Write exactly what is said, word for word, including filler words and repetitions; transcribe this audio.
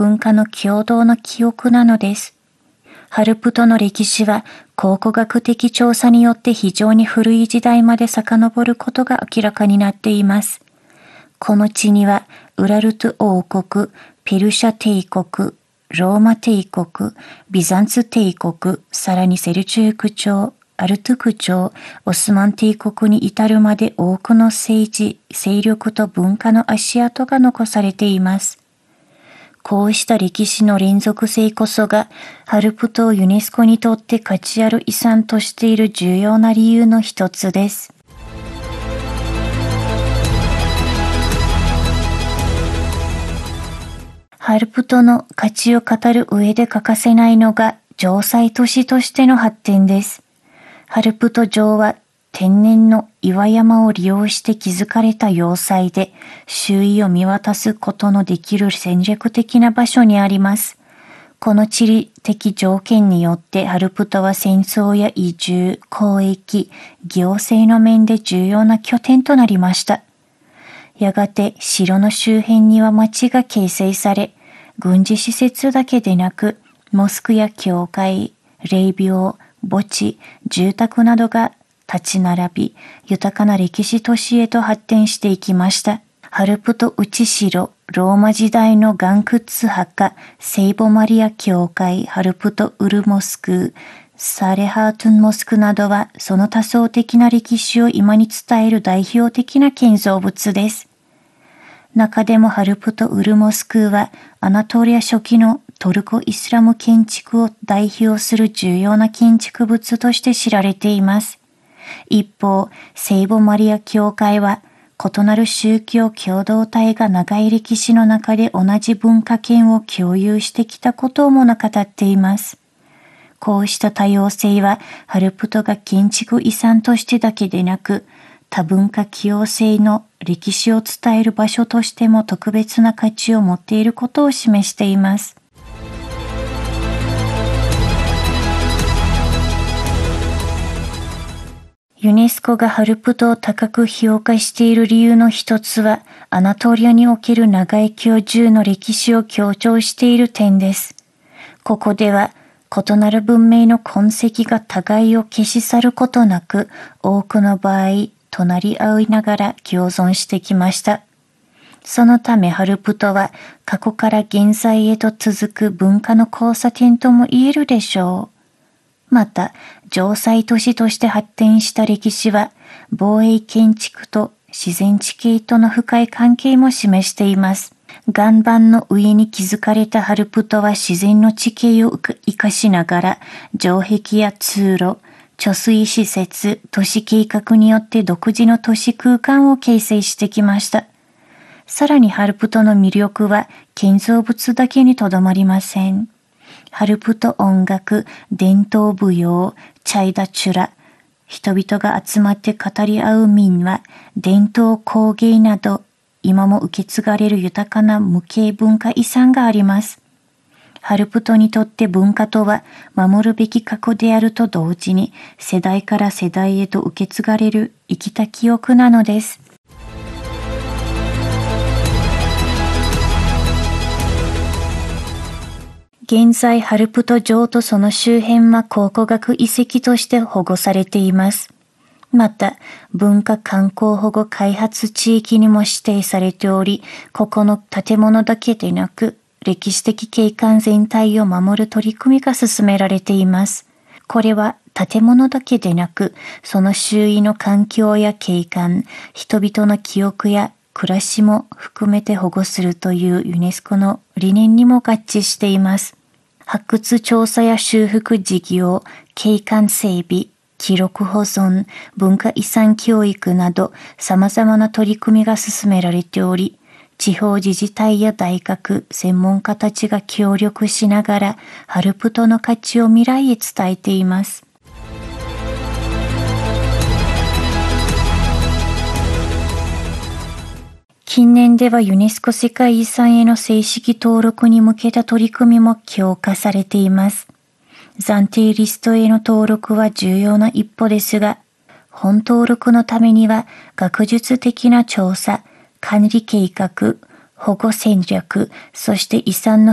文化の共同の記憶なのです。ハルプトの歴史は考古学的調査によって非常に古い時代まで遡ることが明らかになっています。この地にはウラルト王国、ペルシャ帝国、ローマ帝国、ビザンツ帝国、さらにセルチューク朝、アルトゥク朝、オスマン帝国に至るまで多くの政治、勢力と文化の足跡が残されています。こうした歴史の連続性こそが、ハルプトをユネスコにとって価値ある遺産としている重要な理由の一つです。ハルプトの価値を語る上で欠かせないのが城塞都市としての発展です。ハルプト城は天然の岩山を利用して築かれた要塞で、周囲を見渡すことのできる戦略的な場所にあります。この地理的条件によってハルプトは戦争や移住、交易、行政の面で重要な拠点となりました。やがて城の周辺には町が形成され、軍事施設だけでなく、モスクや教会、霊廟、墓地、住宅などが立ち並び、豊かな歴史都市へと発展していきました。ハルプト内城、ローマ時代の岩窟墓、聖母マリア教会、ハルプトウルモスク、サレハートゥンモスクなどは、その多層的な歴史を今に伝える代表的な建造物です。中でもハルプトウルモスクは、アナトリア初期のトルコ・イスラム建築を代表する重要な建築物として知られています。一方、聖母マリア教会は、異なる宗教共同体が長い歴史の中で同じ文化圏を共有してきたことを物語っています。こうした多様性は、ハルプトが建築遺産としてだけでなく、多文化共用性の歴史を伝える場所としても特別な価値を持っていることを示しています。ユネスコがハルプトを高く評価している理由の一つは、アナトリアにおける長い居住の歴史を強調している点です。ここでは、異なる文明の痕跡が互いを消し去ることなく、多くの場合、隣り合いながら共存してきました。そのためハルプトは、過去から現在へと続く文化の交差点とも言えるでしょう。また、城塞都市として発展した歴史は、防衛建築と自然地形との深い関係も示しています。岩盤の上に築かれたハルプトは自然の地形を生かしながら、城壁や通路、貯水施設、都市計画によって独自の都市空間を形成してきました。さらにハルプトの魅力は建造物だけにとどまりません。ハルプト音楽、伝統舞踊、チャイダチュラ、人々が集まって語り合う民話、伝統工芸など、今も受け継がれる豊かな無形文化遺産があります。ハルプトにとって文化とは守るべき過去であると同時に、世代から世代へと受け継がれる生きた記憶なのです。現在、ハルプト城とその周辺は考古学遺跡として保護されています。また、文化観光保護開発地域にも指定されており、ここの建物だけでなく、歴史的景観全体を守る取り組みが進められています。これは建物だけでなく、その周囲の環境や景観、人々の記憶や暮らしも含めて保護するというユネスコの理念にも合致しています。発掘調査や修復事業、景観整備、記録保存、文化遺産教育など様々な取り組みが進められており、地方自治体や大学、専門家たちが協力しながら、ハルプトの価値を未来へ伝えています。近年ではユネスコ世界遺産への正式登録に向けた取り組みも強化されています。暫定リストへの登録は重要な一歩ですが、本登録のためには学術的な調査、管理計画、保護戦略、そして遺産の